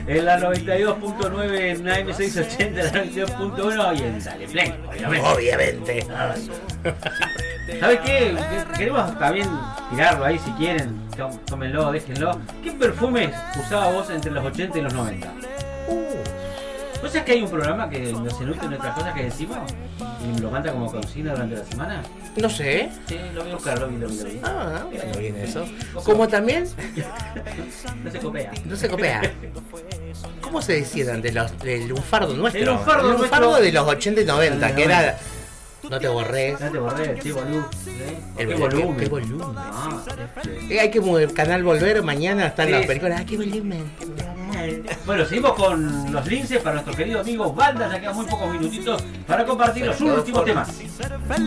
En la 92.9, en la M680, en la 92.1 y en Sale Play, Obviamente. ¿Sabes qué? Queremos también tirarlo ahí si quieren. Tómenlo, déjenlo. ¿Qué perfumes usaba vos entre los 80 y los 90? ¿Vos sabés que hay un programa que nos enutre nuestras cosas que decimos? Y lo manda como consigna durante la semana. No sé. Sí, lo voy a buscar, lo vi. Ah, bueno, bien eso. Como también. No se copia. ¿Cómo se decía antes? El lunfardo nuestro. El lunfardo nuestro de los 80 y 90, que era. No te borrés. No te borrés, qué volumen. Qué volumen. Hay que canal volver, mañana están las películas. Qué volumen. Bueno, seguimos con los linces para nuestros queridos amigos Banda. Ya quedan muy pocos minutitos para compartir los últimos temas.